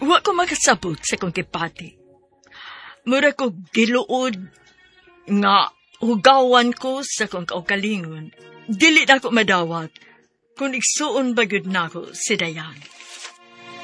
Wa ko makasabot sa kong kipati. Mura ko giluod nga hugawan ko sa kong kaugalingon. Dili na ko madawat kung igsuon bagod na ko si Dayan.